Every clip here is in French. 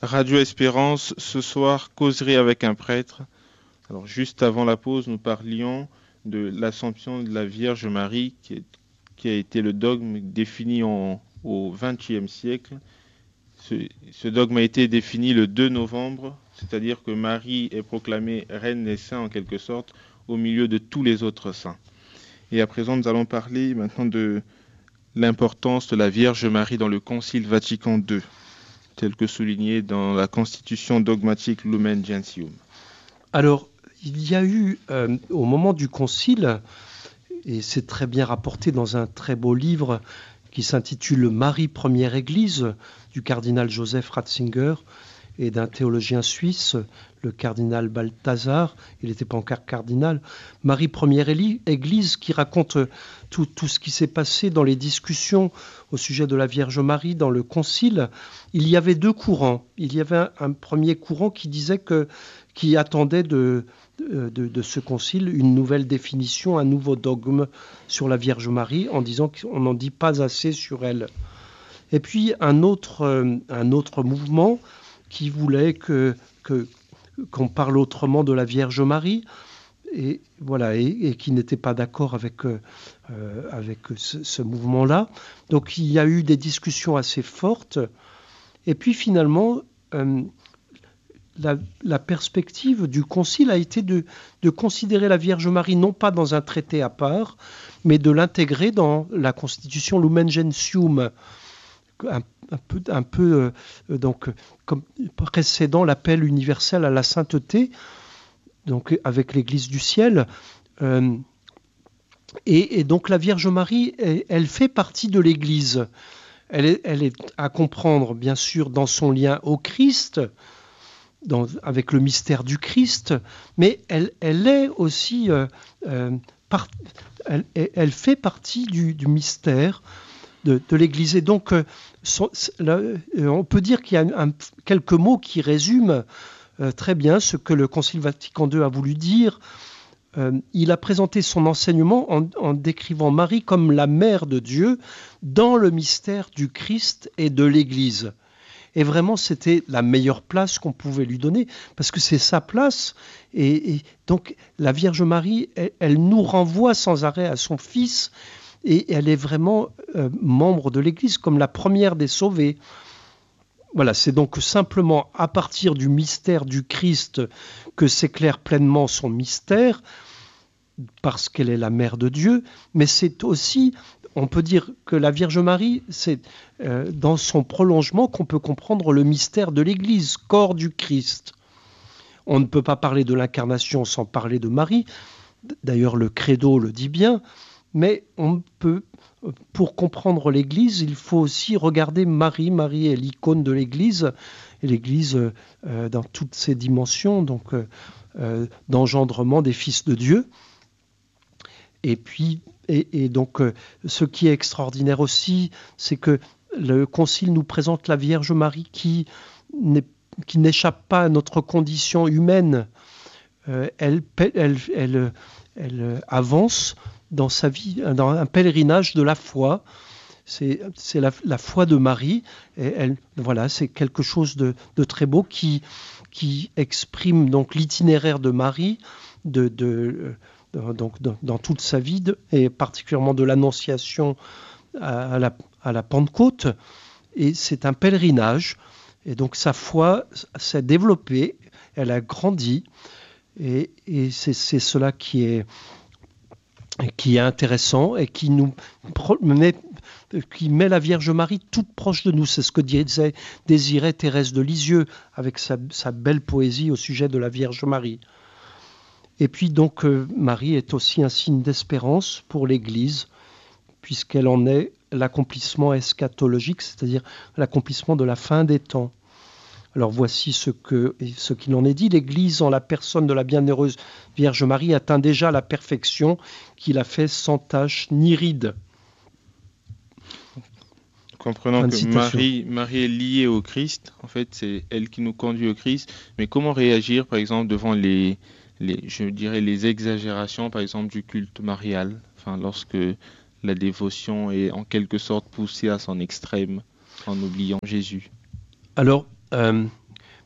Radio Espérance, ce soir, causerie avec un prêtre. Alors, juste avant la pause, nous parlions de l'Assomption de la Vierge Marie, qui a été le dogme défini au XXe siècle. Ce dogme a été défini le 2 novembre, c'est-à-dire que Marie est proclamée reine des saints en quelque sorte, au milieu de tous les autres saints. Et à présent, nous allons parler maintenant de l'importance de la Vierge Marie dans le Concile Vatican II, tel que souligné dans la Constitution dogmatique Lumen Gentium. Alors, il y a eu, au moment du Concile, et c'est très bien rapporté dans un très beau livre qui s'intitule Marie Première Église, du cardinal Joseph Ratzinger et d'un théologien suisse, le cardinal Balthazar, il n'était pas encore cardinal, Marie Première Église, qui raconte tout ce qui s'est passé dans les discussions au sujet de la Vierge Marie dans le Concile. Il y avait deux courants. Il y avait un premier courant qui attendait de ce concile une nouvelle définition, un nouveau dogme sur la Vierge Marie, en disant qu'on n'en dit pas assez sur elle. Et puis un autre mouvement qui voulait qu'on parle autrement de la Vierge Marie, et voilà, et qui n'était pas d'accord avec ce mouvement-là. Donc il y a eu des discussions assez fortes, et puis finalement la perspective du Concile a été de considérer la Vierge Marie non pas dans un traité à part, mais de l'intégrer dans la Constitution Lumen Gentium, un peu donc comme précédant l'appel universel à la sainteté, donc avec l'Église du ciel. Et donc la Vierge Marie, elle fait partie de l'Église. Elle est à comprendre, bien sûr, dans son lien au Christ, avec le mystère du Christ, mais elle est aussi, elle fait partie du mystère de l'Église. Et donc, on peut dire qu'il y a quelques mots qui résument très bien ce que le Concile Vatican II a voulu dire. Il a présenté son enseignement en décrivant Marie comme la mère de Dieu dans le mystère du Christ et de l'Église. Et vraiment, c'était la meilleure place qu'on pouvait lui donner, parce que c'est sa place. Et donc, la Vierge Marie, elle nous renvoie sans arrêt à son Fils, et elle est vraiment membre de l'Église, comme la première des sauvées. Voilà, c'est donc simplement à partir du mystère du Christ que s'éclaire pleinement son mystère, parce qu'elle est la mère de Dieu, mais c'est aussi, on peut dire que la Vierge Marie, c'est dans son prolongement qu'on peut comprendre le mystère de l'Église, corps du Christ. On ne peut pas parler de l'incarnation sans parler de Marie, d'ailleurs le credo le dit bien, mais pour comprendre l'Église, il faut aussi regarder Marie. Marie est l'icône de l'Église, et l'Église dans toutes ses dimensions, donc d'engendrement des fils de Dieu. Et puis, et donc, ce qui est extraordinaire aussi, c'est que le Concile nous présente la Vierge Marie qui n'échappe pas à notre condition humaine. Elle avance dans sa vie, dans un pèlerinage de la foi. C'est la foi de Marie. Et voilà, c'est quelque chose de très beau qui exprime donc l'itinéraire de Marie donc dans toute sa vie, et particulièrement de l'Annonciation à la Pentecôte. Et c'est un pèlerinage. Et donc sa foi s'est développée, elle a grandi. Et c'est cela qui est intéressant et qui met la Vierge Marie toute proche de nous. C'est ce que désirait Thérèse de Lisieux avec sa belle poésie au sujet de la Vierge Marie. Et puis donc Marie est aussi un signe d'espérance pour l'Église, puisqu'elle en est l'accomplissement eschatologique, c'est-à-dire l'accomplissement de la fin des temps. Alors voici ce qu'il en est dit. L'Église, en la personne de la bienheureuse Vierge Marie, atteint déjà la perfection qui la fait sans tache ni ride. Comprenons que Marie est liée au Christ. En fait, c'est elle qui nous conduit au Christ. Mais comment réagir, par exemple, devant les exagérations, par exemple, du culte marial, lorsque la dévotion est en quelque sorte poussée à son extrême en oubliant Jésus? Alors,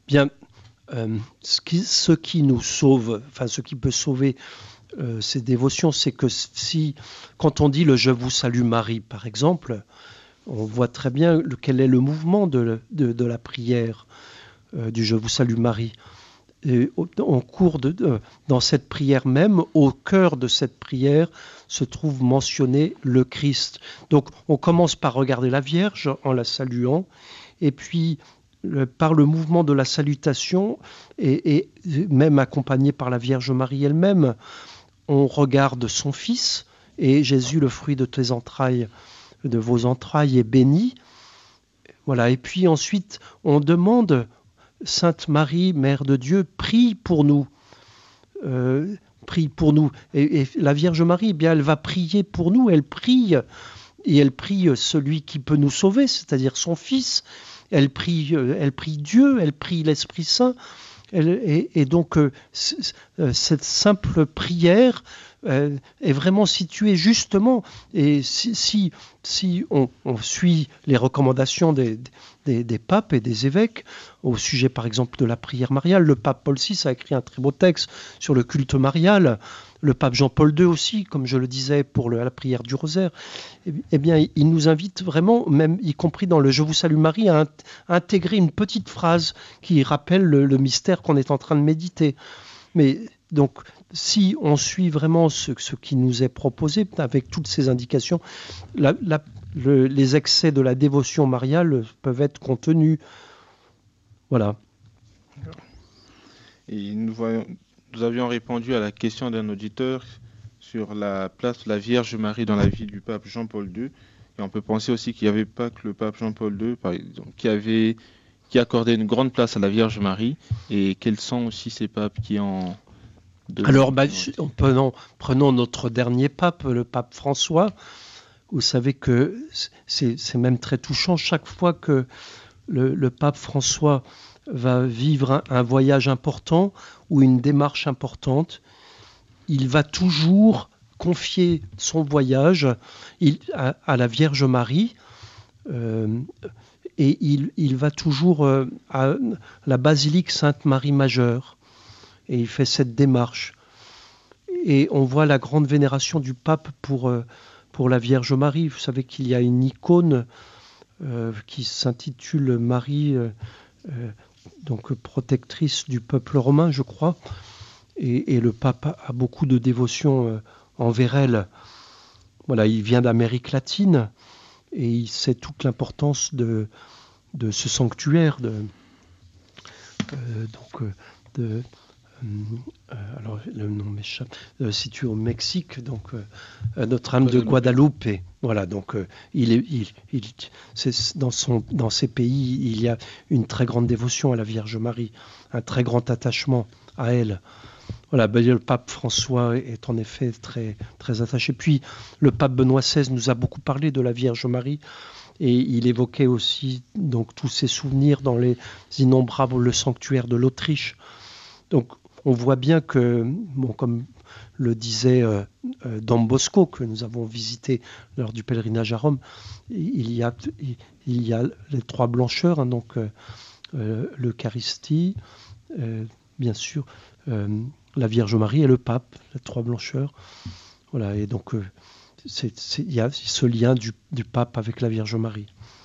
Bien, ce qui nous sauve, enfin ce qui peut sauver ces dévotions, c'est que quand on dit le Je vous salue Marie, par exemple, on voit très bien quel est le mouvement de la prière du Je vous salue Marie. Et dans cette prière même, au cœur de cette prière, se trouve mentionné le Christ. Donc on commence par regarder la Vierge en la saluant, et puis par le mouvement de la salutation, et même accompagné par la Vierge Marie elle-même, on regarde son Fils, et Jésus, le fruit de tes entrailles, de vos entrailles, est béni. Voilà. Et puis ensuite, on demande, Sainte Marie, Mère de Dieu, prie pour nous. Prie pour nous. Et la Vierge Marie, eh bien, elle va prier pour nous. Elle prie, et elle prie celui qui peut nous sauver, c'est-à-dire son Fils. Elle prie Dieu, elle prie l'Esprit Saint. Et donc, cette simple prière est vraiment située justement, et si on suit les recommandations des papes et des évêques au sujet par exemple de la prière mariale, le pape Paul VI a écrit un très beau texte sur le culte marial, le pape Jean-Paul II aussi, comme je le disais, pour la prière du rosaire. Eh bien, il nous invite vraiment, même y compris dans le Je vous salue Marie, à intégrer une petite phrase qui rappelle le mystère qu'on est en train de méditer. Mais donc, si on suit vraiment ce qui nous est proposé, avec toutes ces indications, les excès de la dévotion mariale peuvent être contenus. Voilà. Et nous avions répondu à la question d'un auditeur sur la place de la Vierge Marie dans la vie du pape Jean-Paul II. Et on peut penser aussi qu'il n'y avait pas que le pape Jean-Paul II, par exemple, qui accordait une grande place à la Vierge Marie. Et quels sont aussi ces papes qui ont... Alors, prenons notre dernier pape, le pape François. Vous savez que c'est même très touchant. Chaque fois que le pape François va vivre un voyage important ou une démarche importante, il va toujours confier son voyage à la Vierge Marie, et il va toujours à la basilique Sainte-Marie Majeure, et il fait cette démarche. Et on voit la grande vénération du pape pour la Vierge Marie. Vous savez qu'il y a une icône qui s'intitule Marie, donc protectrice du peuple romain, je crois. Et le pape a beaucoup de dévotion envers elle. Voilà, il vient d'Amérique latine et il sait toute l'importance de ce sanctuaire. Alors le nom m'échappe, situé au Mexique, donc Notre-Dame de Guadalupe. Voilà, donc dans ces pays, il y a une très grande dévotion à la Vierge Marie, un très grand attachement à elle. Voilà, le pape François est en effet très, très attaché. Puis le pape Benoît XVI nous a beaucoup parlé de la Vierge Marie, et il évoquait aussi donc tous ses souvenirs dans les innombrables sanctuaires de l'Autriche. Donc on voit bien que, comme le disait Don Bosco, que nous avons visité lors du pèlerinage à Rome, il y a les trois blancheurs, donc l'Eucharistie, bien sûr, la Vierge Marie et le pape, les trois blancheurs. Voilà, et donc il y a ce lien du pape avec la Vierge Marie.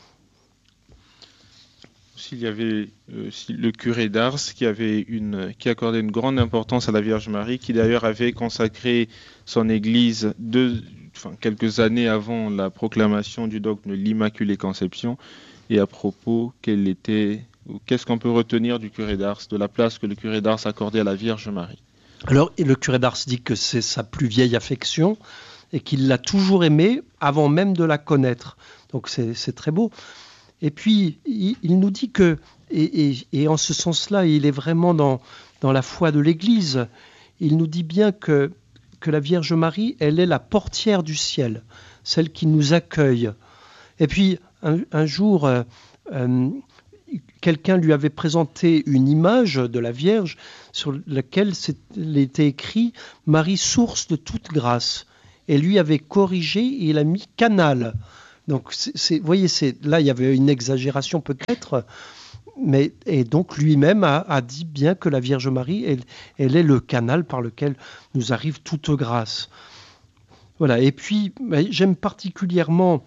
Il y avait le curé d'Ars qui accordait une grande importance à la Vierge Marie, qui d'ailleurs avait consacré son église quelques années avant la proclamation du dogme de l'Immaculée Conception. Et à propos, qu'est-ce qu'on peut retenir du curé d'Ars, de la place que le curé d'Ars accordait à la Vierge Marie? Alors, le curé d'Ars dit que c'est sa plus vieille affection et qu'il l'a toujours aimée avant même de la connaître. Donc c'est très beau. Et puis, il nous dit que, et en ce sens-là, il est vraiment dans la foi de l'Église, il nous dit bien que la Vierge Marie, elle est la portière du ciel, celle qui nous accueille. Et puis, un jour, quelqu'un lui avait présenté une image de la Vierge sur laquelle il était écrit « Marie, source de toute grâce ». Et lui avait corrigé et il a mis « canal ». Donc, vous voyez, là, il y avait une exagération peut-être, et donc lui-même a dit bien que la Vierge Marie, elle est le canal par lequel nous arrive toute grâce. Voilà. Et puis, j'aime particulièrement,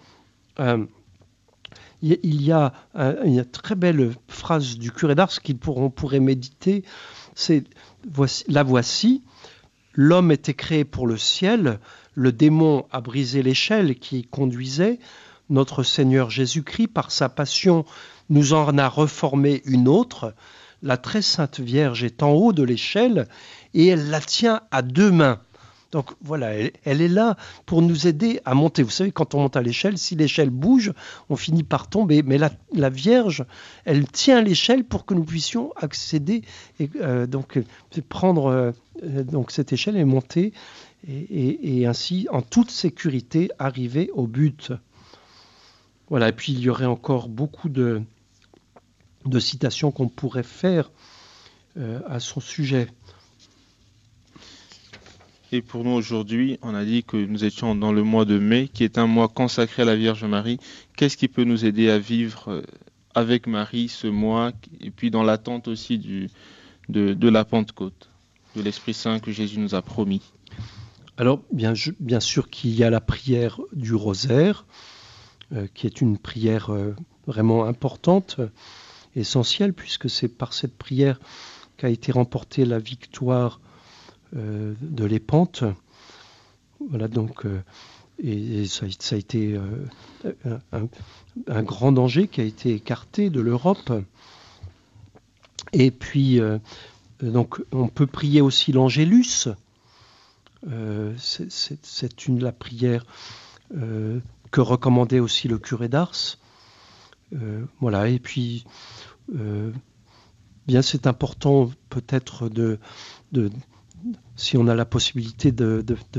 il y a une très belle phrase du curé d'Ars qu'on pourrait méditer, c'est « La voici, l'homme était créé pour le ciel, le démon a brisé l'échelle qui conduisait, notre Seigneur Jésus-Christ, par sa passion, nous en a reformé une autre. La très sainte Vierge est en haut de l'échelle et elle la tient à deux mains. » Donc voilà, elle est là pour nous aider à monter. Vous savez, quand on monte à l'échelle, si l'échelle bouge, on finit par tomber. Mais la Vierge, elle tient l'échelle pour que nous puissions accéder et donc prendre donc cette échelle et monter et ainsi, en toute sécurité, arriver au but. Voilà, et puis il y aurait encore beaucoup de citations qu'on pourrait faire à son sujet. Et pour nous aujourd'hui, on a dit que nous étions dans le mois de mai, qui est un mois consacré à la Vierge Marie. Qu'est-ce qui peut nous aider à vivre avec Marie ce mois, et puis dans l'attente aussi de la Pentecôte, de l'Esprit Saint que Jésus nous a promis? Alors, bien sûr qu'il y a la prière du rosaire, qui est une prière vraiment importante, essentielle, puisque c'est par cette prière qu'a été remportée la victoire de l'épante. Voilà, donc, et ça a été un grand danger qui a été écarté de l'Europe. Et puis, donc, on peut prier aussi l'Angélus. C'est la prière que recommandait aussi le curé d'Ars. Voilà, et puis, bien, c'est important peut-être si on a la possibilité de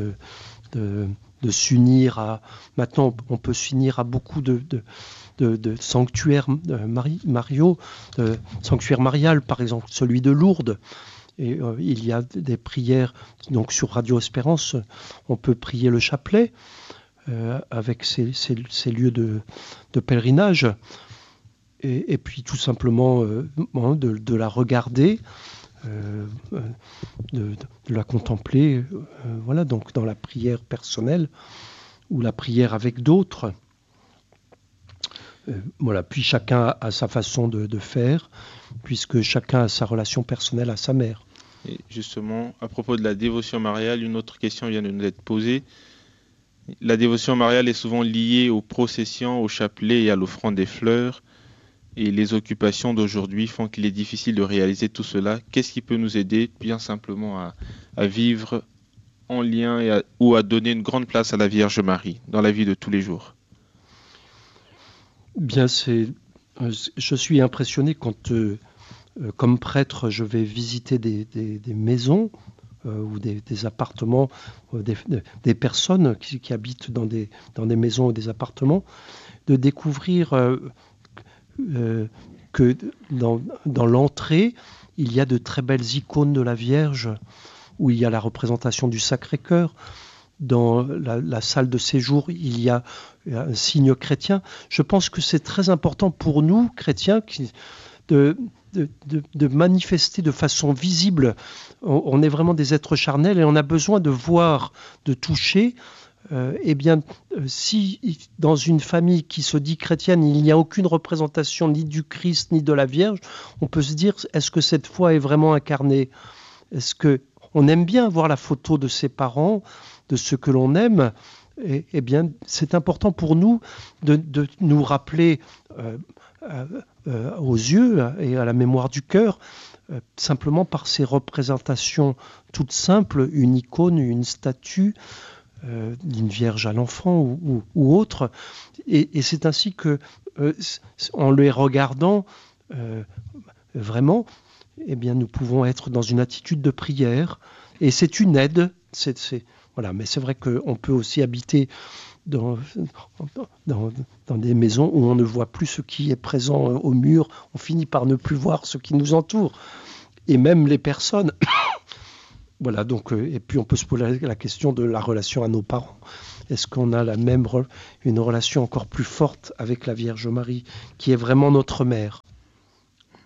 s'unir à... Maintenant, on peut s'unir à beaucoup de sanctuaires sanctuaires mariales, par exemple, celui de Lourdes. Et il y a des prières, donc sur Radio Espérance, on peut prier le chapelet avec ces lieux de pèlerinage. Et puis tout simplement de la regarder, de la contempler, voilà, donc dans la prière personnelle ou la prière avec d'autres. Voilà, puis chacun a sa façon de faire, puisque chacun a sa relation personnelle à sa mère. Et justement, à propos de la dévotion mariale, une autre question vient de nous être posée. La dévotion mariale est souvent liée aux processions, au chapelet et à l'offrande des fleurs. Et les occupations d'aujourd'hui font qu'il est difficile de réaliser tout cela. Qu'est-ce qui peut nous aider bien simplement à vivre en lien ou à donner une grande place à la Vierge Marie dans la vie de tous les jours? Bien, je suis impressionné quand, comme prêtre, je vais visiter des maisons ou des appartements, des personnes qui habitent dans des maisons ou des appartements, de découvrir que dans l'entrée, il y a de très belles icônes de la Vierge, où il y a la représentation du Sacré-Cœur. Dans la salle de séjour, il y a un signe chrétien. Je pense que c'est très important pour nous, chrétiens, de manifester de façon visible. On est vraiment des êtres charnels et on a besoin de voir, de toucher. Eh bien, si dans une famille qui se dit chrétienne, il n'y a aucune représentation ni du Christ ni de la Vierge, on peut se dire, est-ce que cette foi est vraiment incarnée? Est-ce qu'on aime bien voir la photo de ses parents, de ce que l'on aime? Eh bien, c'est important pour nous de nous rappeler aux yeux et à la mémoire du cœur, simplement par ces représentations toutes simples, une icône, une statue, d'une Vierge à l'enfant ou autre. Et c'est ainsi que, en les regardant vraiment, eh bien, nous pouvons être dans une attitude de prière. Et c'est une aide. Voilà. Mais c'est vrai qu'on peut aussi habiter dans des maisons où on ne voit plus ce qui est présent au mur. On finit par ne plus voir ce qui nous entoure. Et même les personnes... Voilà, donc, et puis on peut se poser la question de la relation à nos parents. Est-ce qu'on a une relation encore plus forte avec la Vierge Marie, qui est vraiment notre mère?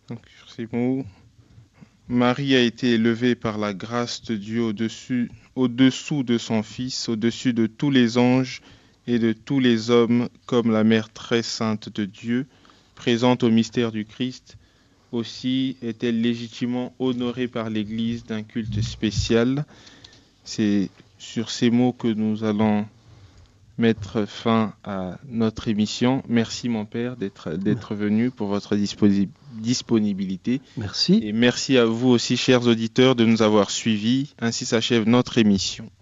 Donc, sur ces mots, Marie a été élevée par la grâce de Dieu au-dessous de son Fils, au-dessus de tous les anges et de tous les hommes, comme la Mère très sainte de Dieu, présente au mystère du Christ. Aussi est-elle légitimement honorée par l'Église d'un culte spécial. C'est sur ces mots que nous allons mettre fin à notre émission. Merci mon Père d'être venu pour votre disponibilité. Merci. Et merci à vous aussi, chers auditeurs, de nous avoir suivis. Ainsi s'achève notre émission.